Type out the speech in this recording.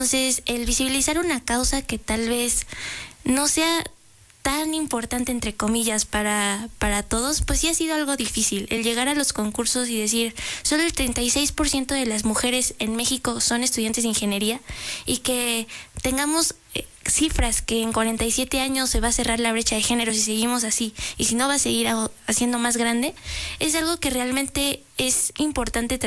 Entonces, el visibilizar una causa que tal vez no sea tan importante, entre comillas, para todos, pues sí ha sido algo difícil. El llegar a los concursos y decir, solo el 36% de las mujeres en México son estudiantes de ingeniería, y que tengamos cifras que en 47 años se va a cerrar la brecha de género si seguimos así, y si no va a seguir haciendo más grande, es algo que realmente es importante